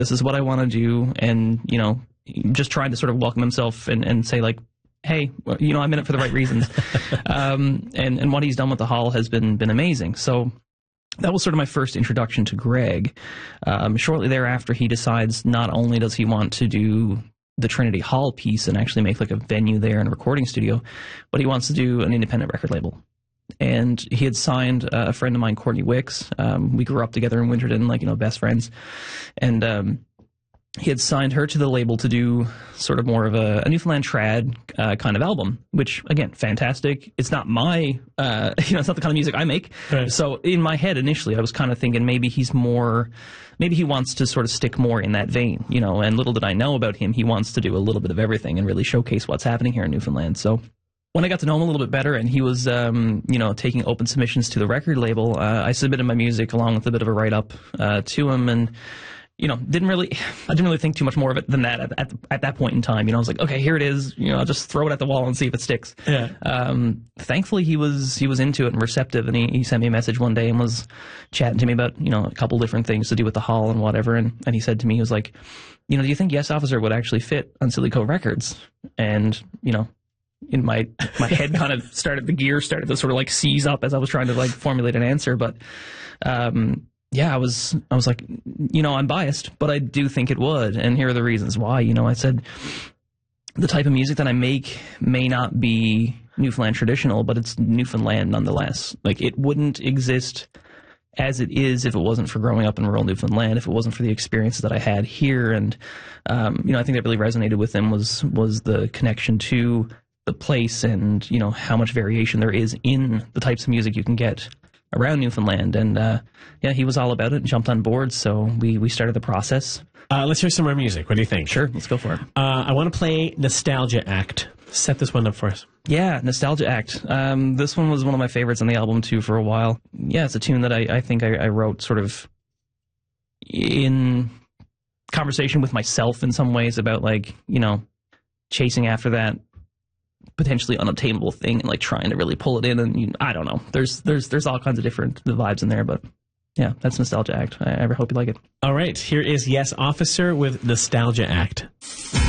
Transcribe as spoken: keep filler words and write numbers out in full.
this is what I want to do, and, you know, just trying to sort of welcome himself and, and say, like, hey, you know, I'm in it for the right reasons. um, and, and what he's done with the Hall has been been amazing. So that was sort of my first introduction to Greg. Um, shortly thereafter, he decides not only does he want to do the Trinity Hall piece and actually make like a venue there and a recording studio, but he wants to do an independent record label. And he had signed uh, a friend of mine, Courtney Wicks. Um, we grew up together in Winterton, like, you know, best friends. And um, he had signed her to the label to do sort of more of a, a Newfoundland trad uh, kind of album, which, again, fantastic. It's not my, uh, you know, it's not the kind of music I make. Right. So in my head initially, I was kind of thinking maybe he's more, maybe he wants to sort of stick more in that vein, you know, and little did I know about him, he wants to do a little bit of everything and really showcase what's happening here in Newfoundland. So when I got to know him a little bit better and he was, um, you know, taking open submissions to the record label, uh, I submitted my music along with a bit of a write-up uh, to him, and you know, didn't really, I didn't really think too much more of it than that at, at, at that point in time. You know, I was like, okay, here it is. You know, I'll just throw it at the wall and see if it sticks. Yeah. Um, thankfully, he was he was into it and receptive, and he, he sent me a message one day and was chatting to me about, you know, a couple different things to do with the Hall and whatever. And, and he said to me, he was like, you know, do you think Yes Officer would actually fit on Silly Cove Records? And, you know, in my my head kind of started, the gear started to sort of like seize up as I was trying to like formulate an answer. But, um, yeah, I was, I was like, you know, I'm biased, but I do think it would, and here are the reasons why. You know, I said the type of music that I make may not be Newfoundland traditional, but it's Newfoundland nonetheless. Like, it wouldn't exist as it is if it wasn't for growing up in rural Newfoundland, if it wasn't for the experiences that I had here. And, um, you know, I think that really resonated with them was, was the connection to the place and, you know, how much variation there is in the types of music you can get around Newfoundland. And uh, yeah, he was all about it and jumped on board, so we, we started the process. Uh, let's hear some more music. What do you think? Sure, let's go for it. Uh, I want to play Nostalgia Act. Set this one up for us. Yeah, Nostalgia Act. Um, this one was one of my favorites on the album, too, for a while. Yeah, it's a tune that I, I think I, I wrote sort of in conversation with myself in some ways about, like, you know, chasing after that potentially unobtainable thing and like trying to really pull it in, and you, I don't know. There's there's there's all kinds of different vibes in there, but yeah, that's Nostalgia Act. I, I hope you like it. All right, here is Yes Officer with Nostalgia Act.